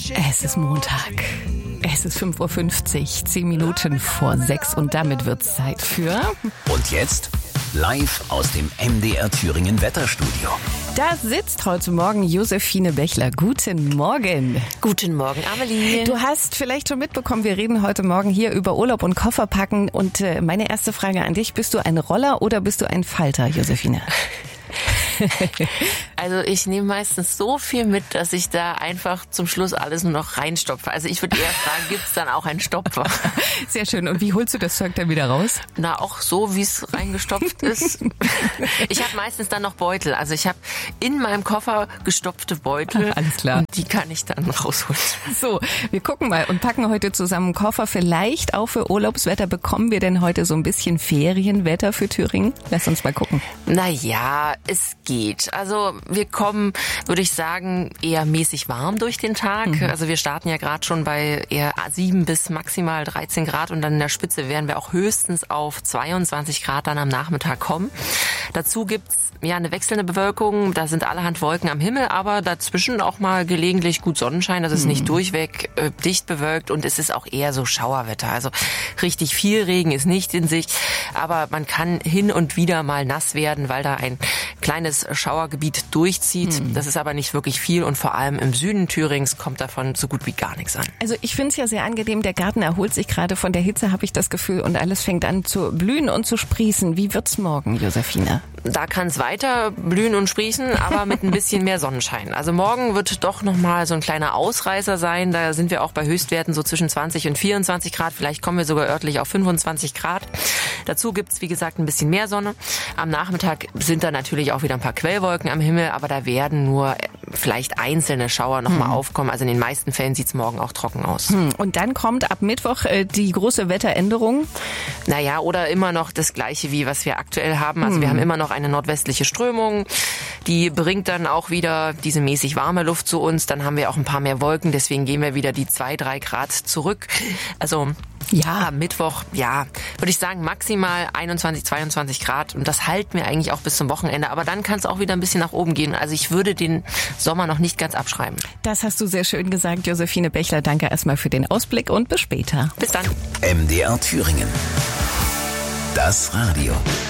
Es ist Montag. Es ist 5:50 Uhr, 10 Minuten vor 6 und damit wird's Zeit für... Und jetzt live aus dem MDR Thüringen Wetterstudio. Da sitzt heute Morgen Josephine Bechler. Guten Morgen. Guten Morgen, Amelie. Du hast vielleicht schon mitbekommen, wir reden heute Morgen hier über Urlaub und Kofferpacken. Und meine erste Frage an dich, bist du ein Roller oder bist du ein Falter, Josephine? Also ich nehme meistens so viel mit, dass ich da einfach zum Schluss alles nur noch reinstopfe. Also ich würde eher fragen, gibt's dann auch einen Stopfer? Sehr schön. Und wie holst du das Zeug dann wieder raus? Na, auch so, wie es reingestopft ist. Ich habe meistens dann noch Beutel. Also ich habe in meinem Koffer gestopfte Beutel. Alles klar. Und die kann ich dann rausholen. So, wir gucken mal und packen heute zusammen einen Koffer. Vielleicht auch für Urlaubswetter. Bekommen wir denn heute so ein bisschen Ferienwetter für Thüringen? Lass uns mal gucken. Naja, es geht. Also wir kommen, würde ich sagen, eher mäßig warm durch den Tag. Also wir starten ja gerade schon bei eher 7 bis maximal 13 Grad und dann in der Spitze werden wir auch höchstens auf 22 Grad dann am Nachmittag kommen. Dazu gibt's ja eine wechselnde Bewölkung, da sind allerhand Wolken am Himmel, aber dazwischen auch mal gelegentlich gut Sonnenschein, das ist nicht durchweg dicht bewölkt und es ist auch eher so Schauerwetter, also richtig viel Regen ist nicht in Sicht, aber man kann hin und wieder mal nass werden, weil da ein kleines Schauergebiet durchzieht, das ist aber nicht wirklich viel und vor allem im Süden Thürings kommt davon so gut wie gar nichts an. Also ich finde es ja sehr angenehm, der Garten erholt sich gerade von der Hitze, habe ich das Gefühl, und alles fängt an zu blühen und zu sprießen. Wie wird's morgen, Josephine? Da kann es weiter blühen und sprießen, aber mit ein bisschen mehr Sonnenschein. Also morgen wird doch nochmal so ein kleiner Ausreißer sein. Da sind wir auch bei Höchstwerten so zwischen 20 und 24 Grad. Vielleicht kommen wir sogar örtlich auf 25 Grad. Dazu gibt's wie gesagt, ein bisschen mehr Sonne. Am Nachmittag sind da natürlich auch wieder ein paar Quellwolken am Himmel, aber da werden nur vielleicht einzelne Schauer nochmal aufkommen. Also in den meisten Fällen sieht's morgen auch trocken aus. Und dann kommt ab Mittwoch die große Wetteränderung. Naja, oder immer noch das Gleiche, wie was wir aktuell haben. Also wir haben immer noch eine nordwestliche Strömung, die bringt dann auch wieder diese mäßig warme Luft zu uns. Dann haben wir auch ein paar mehr Wolken, deswegen gehen wir wieder die 2-3 Grad zurück. Also ja, am Mittwoch, ja, würde ich sagen maximal 21, 22 Grad und das halten wir eigentlich auch bis zum Wochenende. Aber dann kann es auch wieder ein bisschen nach oben gehen. Also ich würde den Sommer noch nicht ganz abschreiben. Das hast du sehr schön gesagt, Josephine Bechler. Danke erstmal für den Ausblick und bis später. Bis dann. MDR Thüringen. Das Radio.